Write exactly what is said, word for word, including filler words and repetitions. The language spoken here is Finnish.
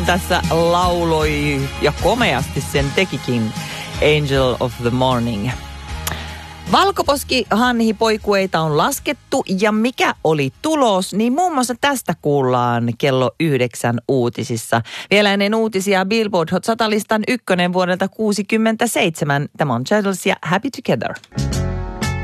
Tässä lauloi ja komeasti sen tekikin Angel of the Morning. Valkoposkihanhipoikueita on laskettu ja mikä oli tulos, niin muun muassa tästä kuullaan kello yhdeksän uutisissa. Vielä ennen uutisia Billboard Hot sata-listan ykkönen vuodelta kuusikymmentäseitsemän. Tämä on Chadles ja Happy Together.